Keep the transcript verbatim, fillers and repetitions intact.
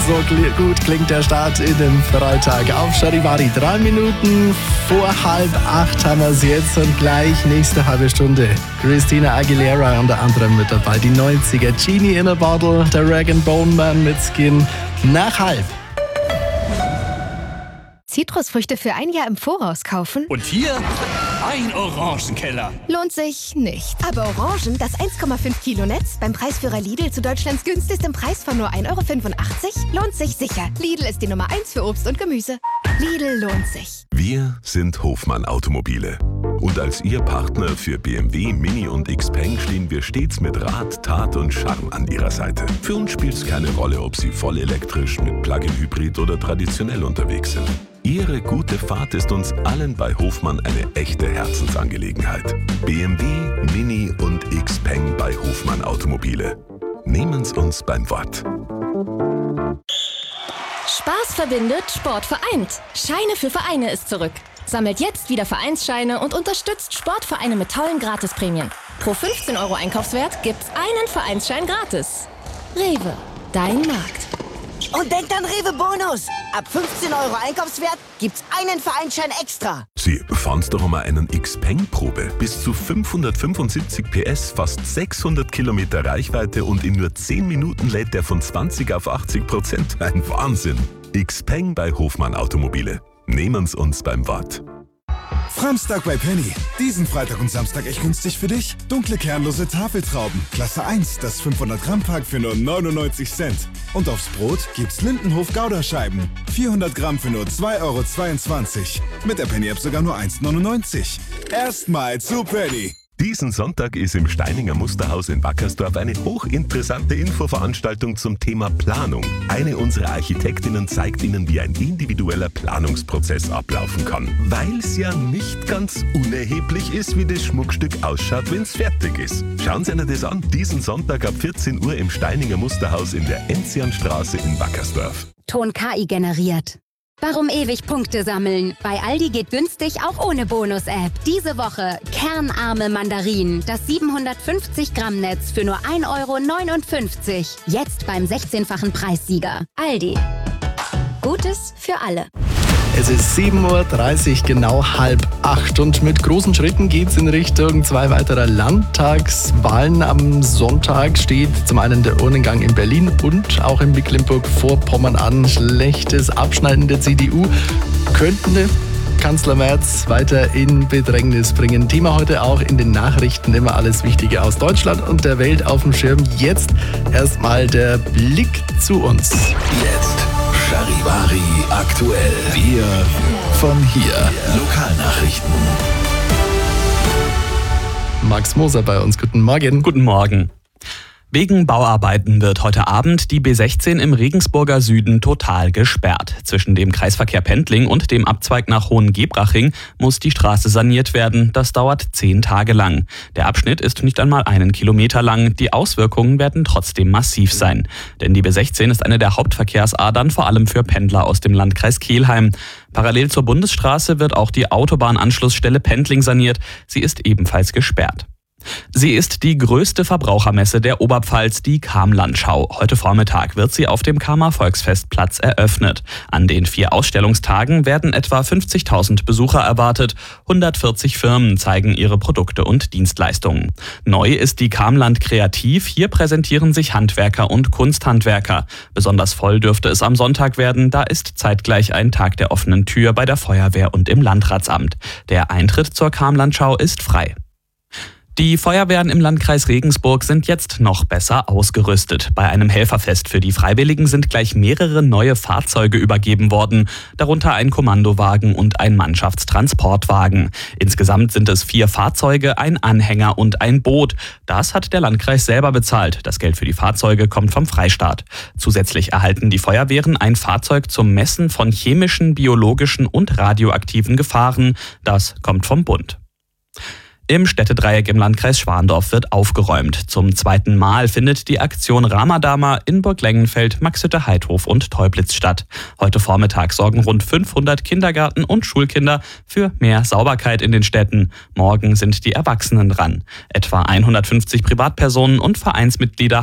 So kli- gut klingt der Start in den Freitag auf Charivari. Drei Minuten vor halb acht haben wir es jetzt und gleich nächste halbe Stunde. Christina Aguilera unter anderem mit dabei. Die neunziger, Genie in a Bottle, der Rag and Bone Man mit Skin nach halb. Zitrusfrüchte für ein Jahr im Voraus kaufen? Und hier ein Orangenkeller. Lohnt sich nicht. Aber Orangen, das eins Komma fünf Kilo Netz, beim Preisführer Lidl zu Deutschlands günstigstem Preis von nur ein Euro fünfundachtzig, lohnt sich sicher. Lidl ist die Nummer eins für Obst und Gemüse. Lidl lohnt sich. Wir sind Hofmann Automobile. Und als Ihr Partner für B M W, Mini und Xpeng stehen wir stets mit Rat, Tat und Charme an Ihrer Seite. Für uns spielt es keine Rolle, ob Sie voll elektrisch, mit Plug-in-Hybrid oder traditionell unterwegs sind. Ihre gute Fahrt ist uns allen bei Hofmann eine echte Herzensangelegenheit. B M W, Mini und Xpeng bei Hofmann Automobile. Nehmen's uns beim Wort. Spaß verbindet, Sport vereint. Scheine für Vereine ist zurück. Sammelt jetzt wieder Vereinsscheine und unterstützt Sportvereine mit tollen Gratisprämien. Pro fünfzehn Euro Einkaufswert gibt's einen Vereinsschein gratis. Rewe, dein Markt. Und denkt an Rewe Bonus. Ab fünfzehn Euro Einkaufswert gibt's einen Vereinsschein extra. Sie fahren's doch einmal einen Xpeng-Probe. Bis zu fünfhundertfünfundsiebzig P S, fast sechshundert Kilometer Reichweite und in nur zehn Minuten lädt der von zwanzig auf achtzig Prozent. Ein Wahnsinn. Xpeng bei Hofmann Automobile. Nehmen's uns beim Wort. Framstag bei Penny. Diesen Freitag und Samstag echt günstig für dich. Dunkle kernlose Tafeltrauben. Klasse eins, das fünfhundert Gramm Pack für nur neunundneunzig Cent. Und aufs Brot gibt's Lindenhof Gouda-Scheiben. vierhundert Gramm für nur zwei Euro zweiundzwanzig. Mit der Penny-App sogar nur eins neunundneunzig. Erstmal zu Penny. Diesen Sonntag ist im Steininger Musterhaus in Wackersdorf eine hochinteressante Infoveranstaltung zum Thema Planung. Eine unserer Architektinnen zeigt Ihnen, wie ein individueller Planungsprozess ablaufen kann. Weil es ja nicht ganz unerheblich ist, wie das Schmuckstück ausschaut, wenn es fertig ist. Schauen Sie sich das an. Diesen Sonntag ab vierzehn Uhr im Steininger Musterhaus in der Enzianstraße in Wackersdorf. Ton K I generiert. Warum ewig Punkte sammeln? Bei Aldi geht günstig auch ohne Bonus-App. Diese Woche kernarme Mandarinen, das siebenhundertfünfzig Gramm Netz für nur ein Euro neunundfünfzig. Jetzt beim sechzehnfachen Preissieger. Aldi. Gutes für alle. Es ist sieben Uhr dreißig, genau halb acht und mit großen Schritten geht's in Richtung zwei weiterer Landtagswahlen. Am Sonntag steht zum einen der Urnengang in Berlin und auch in Mecklenburg-Vorpommern an. Schlechtes Abschneiden der C D U könnte Kanzler Merz weiter in Bedrängnis bringen. Thema heute auch in den Nachrichten, immer alles Wichtige aus Deutschland und der Welt auf dem Schirm. Jetzt erstmal der Blick zu uns. Jetzt Charivari aktuell. Wir von hier. Lokalnachrichten. Max Moser bei uns. Guten Morgen. Guten Morgen. Wegen Bauarbeiten wird heute Abend die B sechzehn im Regensburger Süden total gesperrt. Zwischen dem Kreisverkehr Pendling und dem Abzweig nach Hohengebraching muss die Straße saniert werden. Das dauert zehn Tage lang. Der Abschnitt ist nicht einmal einen Kilometer lang. Die Auswirkungen werden trotzdem massiv sein. Denn die B sechzehn ist eine der Hauptverkehrsadern, vor allem für Pendler aus dem Landkreis Kelheim. Parallel zur Bundesstraße wird auch die Autobahnanschlussstelle Pendling saniert. Sie ist ebenfalls gesperrt. Sie ist die größte Verbrauchermesse der Oberpfalz, die Kamlandschau. Heute Vormittag wird sie auf dem Kamer Volksfestplatz eröffnet. An den vier Ausstellungstagen werden etwa fünfzigtausend Besucher erwartet. hundertvierzig Firmen zeigen ihre Produkte und Dienstleistungen. Neu ist die Kamland Kreativ. Hier präsentieren sich Handwerker und Kunsthandwerker. Besonders voll dürfte es am Sonntag werden. Da ist zeitgleich ein Tag der offenen Tür bei der Feuerwehr und im Landratsamt. Der Eintritt zur Kamlandschau ist frei. Die Feuerwehren im Landkreis Regensburg sind jetzt noch besser ausgerüstet. Bei einem Helferfest für die Freiwilligen sind gleich mehrere neue Fahrzeuge übergeben worden, darunter ein Kommandowagen und ein Mannschaftstransportwagen. Insgesamt sind es vier Fahrzeuge, ein Anhänger und ein Boot. Das hat der Landkreis selber bezahlt. Das Geld für die Fahrzeuge kommt vom Freistaat. Zusätzlich erhalten die Feuerwehren ein Fahrzeug zum Messen von chemischen, biologischen und radioaktiven Gefahren. Das kommt vom Bund. Im Städtedreieck im Landkreis Schwandorf wird aufgeräumt. Zum zweiten Mal findet die Aktion Ramadama in Burglengenfeld, Maxhütte-Heidhof und Teublitz statt. Heute Vormittag sorgen rund fünfhundert Kindergarten- und Schulkinder für mehr Sauberkeit in den Städten. Morgen sind die Erwachsenen dran. Etwa hundertfünfzig Privatpersonen und Vereinsmitglieder